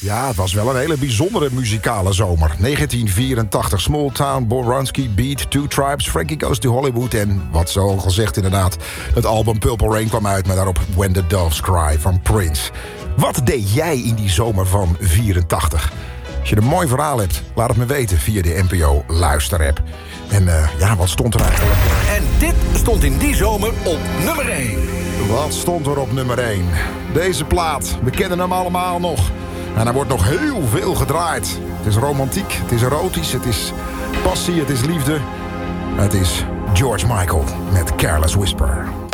Ja, het was wel een hele bijzondere muzikale zomer. 1984, Small Town, Borowski, Beat, Two Tribes, Frankie Goes to Hollywood... en wat zo al gezegd inderdaad, het album Purple Rain kwam uit... met daarop When the Doves Cry van Prince. Wat deed jij in die zomer van 84? Als je een mooi verhaal hebt, laat het me weten via de NPO Luisterapp. En wat stond er eigenlijk? En dit stond in die zomer op nummer 1. Wat stond er op nummer 1? Deze plaat, we kennen hem allemaal nog. En er wordt nog heel veel gedraaid. Het is romantiek, het is erotisch, het is passie, het is liefde. Het is George Michael met Careless Whisper.